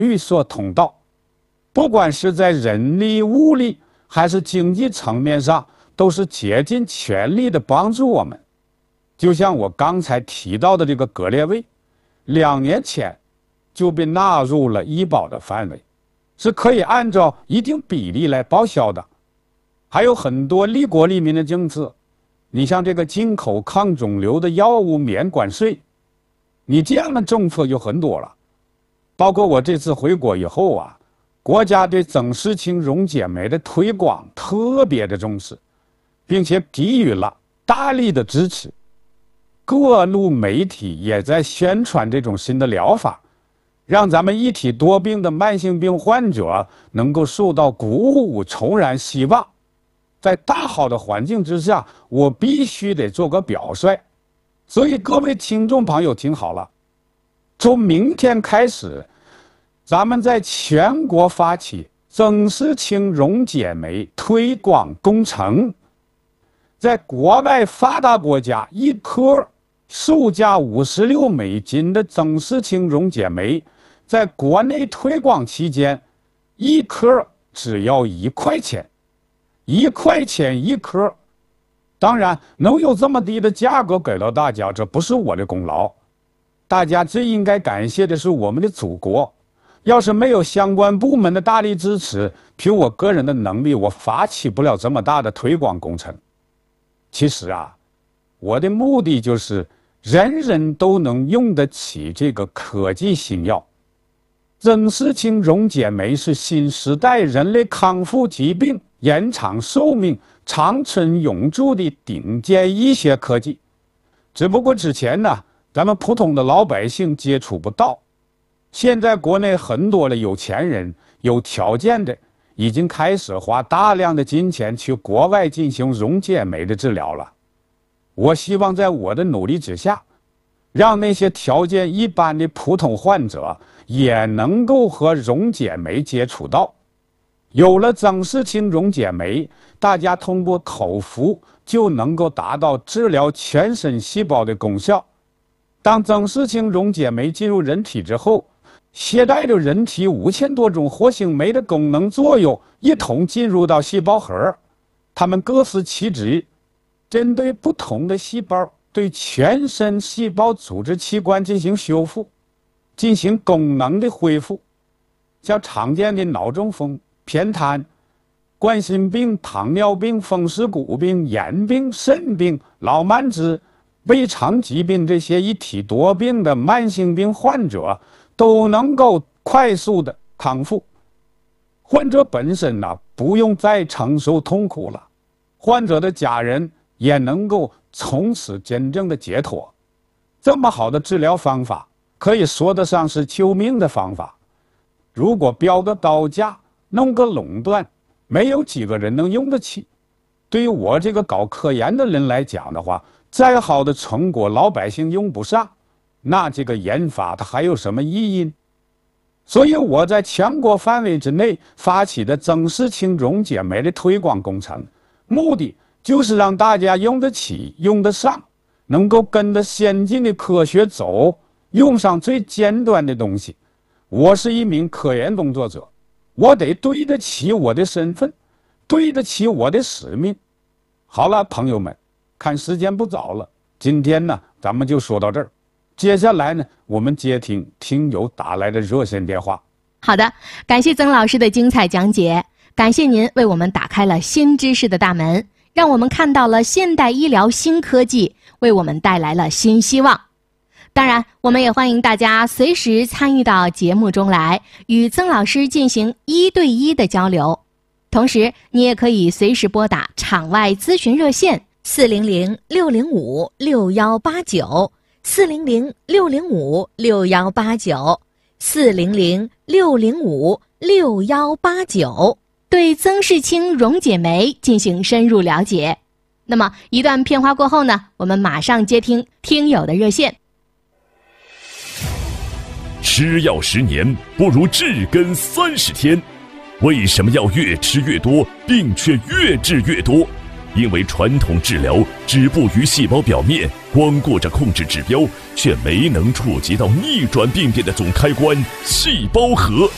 律所通道，不管是在人力、物力还是经济层面上，都是竭尽全力的帮助我们。就像我刚才提到的这个格列卫，2年前就被纳入了医保的范围，是可以按照一定比例来报销的。还有很多利国利民的政策，你像这个进口抗肿瘤的药物免关税，你这样的政策有很多了。包括我这次回国以后啊，国家对曾氏青溶解酶的推广特别的重视，并且给予了大力的支持。各路媒体也在宣传这种新的疗法，让咱们一体多病的慢性病患者能够受到鼓舞，重燃希望。在大好的环境之下，我必须得做个表率。所以各位听众朋友听好了，从明天开始，咱们在全国发起曾氏青溶解酶推广工程。在国外发达国家，一颗售价56美金的曾氏青溶解酶，在国内推广期间，一颗只要1块钱，1块钱1颗。当然，能有这么低的价格给到大家，这不是我的功劳。大家最应该感谢的是我们的祖国。要是没有相关部门的大力支持，凭我个人的能力，我发起不了这么大的推广工程。其实啊，我的目的就是人人都能用得起这个科技新药。曾氏青溶解酶是新时代人类康复疾病、延长寿命、长春永驻的顶尖医学科技。只不过之前呢，咱们普通的老百姓接触不到。现在国内很多的有钱人、有条件的，已经开始花大量的金钱去国外进行溶解酶的治疗了。我希望在我的努力之下，让那些条件一般的普通患者也能够和溶解酶接触到。有了曾氏青溶解酶，大家通过口服就能够达到治疗全身细胞的功效。当曾氏青溶解酶进入人体之后，携带着人体5000多种活性酶的功能作用一同进入到细胞核，它们各司其职，针对不同的细胞，对全身细胞组织器官进行修复，进行功能的恢复。像常见的脑中风、偏瘫、冠心病、糖尿病、风湿骨病、眼病、肾病、老慢支、胃肠疾病这些一体多病的慢性病患者都能够快速的康复。患者本身呢，不用再承受痛苦了，患者的家人也能够从此真正的解脱。这么好的治疗方法，可以说得上是救命的方法。如果标个高价，弄个垄断，没有几个人能用得起。对于我这个搞科研的人来讲的话，再好的成果老百姓用不上，那这个研发它还有什么意义？所以我在全国范围之内发起的曾氏青溶解酶的推广工程，目的就是让大家用得起、用得上，能够跟着先进的科学走，用上最尖端的东西。我是一名科研工作者，我得对得起我的身份，对得起我的使命。好了，朋友们，看时间不早了，今天呢，咱们就说到这儿。接下来呢，我们接听听友打来的热线电话。 好的，感谢曾老师的精彩讲解，感谢您为我们打开了新知识的大门，让我们看到了现代医疗新科技，为我们带来了新希望。当然，我们也欢迎大家随时参与到节目中来，与曾老师进行1对1的交流。同时，你也可以随时拨打场外咨询热线400-605-6189，400-605-6189，对曾氏青溶解酶进行深入了解。那么一段片花过后呢，我们马上接听听友的热线。 吃药10年不如治根30天，为什么要越吃越多，病却越治越多？因为传统治疗止步于细胞表面，光顾着控制指标，却没能触及到逆转病变的总开关——细胞核。